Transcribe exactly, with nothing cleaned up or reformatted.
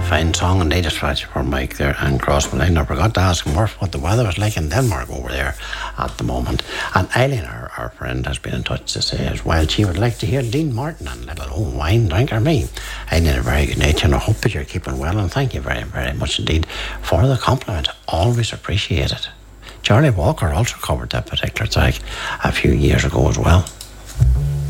fine song indeed, especially for Mike there and Crossman. I forgot to ask Murph what the weather was like in Denmark over there at the moment. And Eileen, our, our friend, has been in touch to say as well she would like to hear Dean Martin and Little Old Wine Drinker Me. Eileen, a very good night, and I hope that you're keeping well, and thank you very, very much indeed for the compliment. Always appreciate it. Charlie Walker also covered that particular track a few years ago as well.